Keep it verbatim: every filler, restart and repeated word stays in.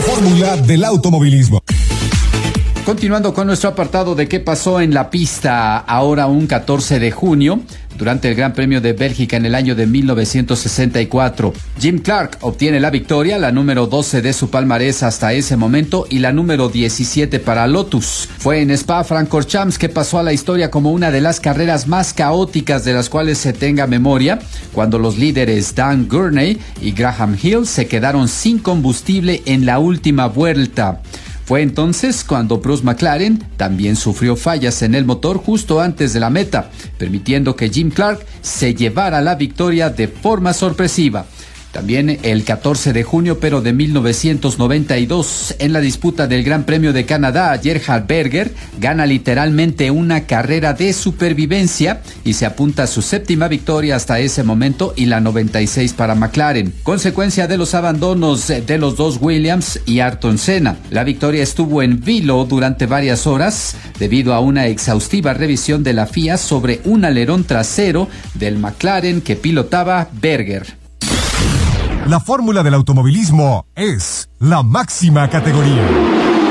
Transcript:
fórmula del automovilismo. Continuando con nuestro apartado de qué pasó en la pista, ahora un catorce de junio, durante el Gran Premio de Bélgica en el año de mil novecientos sesenta y cuatro. Jim Clark obtiene la victoria, la número doce de su palmarés hasta ese momento y la número diecisiete para Lotus. Fue en Spa-Francorchamps que pasó a la historia como una de las carreras más caóticas de las cuales se tenga memoria, cuando los líderes Dan Gurney y Graham Hill se quedaron sin combustible en la última vuelta. Fue entonces cuando Bruce McLaren también sufrió fallas en el motor justo antes de la meta, permitiendo que Jim Clark se llevara la victoria de forma sorpresiva. También el catorce de junio, pero de mil novecientos noventa y dos, en la disputa del Gran Premio de Canadá, Gerhard Berger gana literalmente una carrera de supervivencia y se apunta a su séptima victoria hasta ese momento y la noventa y seis para McLaren. Consecuencia de los abandonos de los dos Williams y Ayrton Senna. La victoria estuvo en vilo durante varias horas debido a una exhaustiva revisión de la F I A sobre un alerón trasero del McLaren que pilotaba Berger. La fórmula del automovilismo es la máxima categoría.